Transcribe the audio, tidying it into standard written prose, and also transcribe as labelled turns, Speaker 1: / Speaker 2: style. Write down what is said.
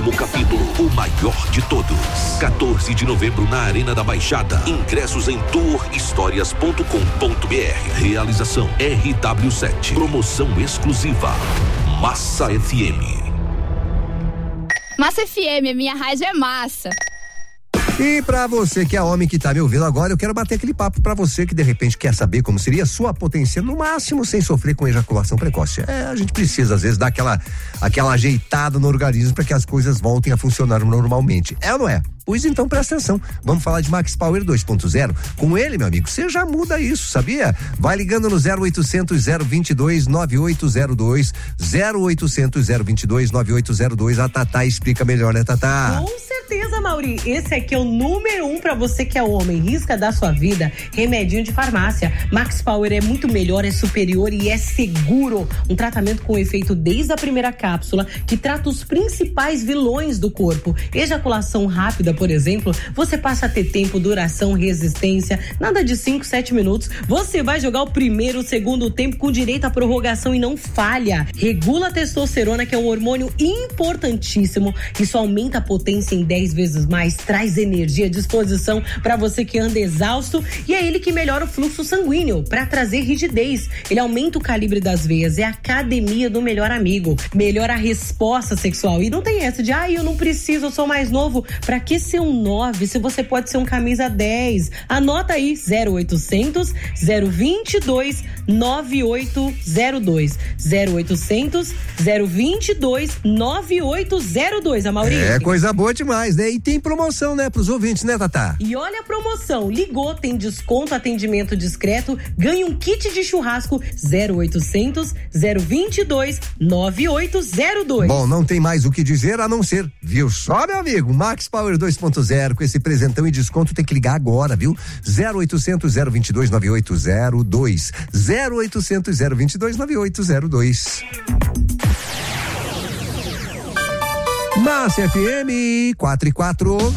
Speaker 1: 20º capítulo, o maior de todos. 14 de novembro na Arena da Baixada. Ingressos em tourhistorias.com.br. Realização RW7. Promoção exclusiva Massa FM.
Speaker 2: Massa FM, a minha rádio é massa.
Speaker 3: E pra você que é homem que tá me ouvindo agora, eu quero bater aquele papo pra você que de repente quer saber como seria a sua potência no máximo sem sofrer com ejaculação precoce. A gente precisa às vezes dar aquela ajeitada no organismo para que as coisas voltem a funcionar normalmente. É ou não é? Pois então presta atenção, vamos falar de Max Power 2.0. Com ele, meu amigo, você já muda isso, sabia? Vai ligando no 0800 022 9802, 0800 022 9802. A Tatá explica melhor, né, Tatá?
Speaker 4: Com certeza, Mauri. Esse aqui é o número 1 pra você que é homem. Risca da sua vida, remedinho de farmácia. Max Power é muito melhor, é superior e é seguro. Um tratamento com efeito desde a primeira cápsula, que trata os principais vilões do corpo. Ejaculação rápida, por exemplo, você passa a ter tempo, duração, resistência, nada de 5, 7 minutos. Você vai jogar o primeiro, segundo tempo com direito à prorrogação e não falha. Regula a testosterona, que é um hormônio importantíssimo. Isso aumenta a potência em 10 vezes mais, traz energia, disposição para você que anda exausto, e é ele que melhora o fluxo sanguíneo para trazer rigidez. Ele aumenta o calibre das veias, é a academia do melhor amigo, melhora a resposta sexual. E não tem essa de, eu não preciso, eu sou mais novo. Pra que ser um 9 se você pode ser um camisa 10? Anota aí, 0800 022 9802, 0800 022 9802, Amaury.
Speaker 3: É coisa boa demais, né? E tem promoção, né, pros ouvintes, né, Tatá?
Speaker 4: E olha a promoção, ligou, tem desconto, atendimento discreto, ganha um kit de churrasco, 0800 022 9802.
Speaker 3: Bom, não tem mais o que dizer a não ser, viu só, meu amigo? Max Power 2.0 com esse presentão e desconto tem que ligar agora, viu? 0800 022 9802, 0800 022 9802. Massa FM 4 e 4.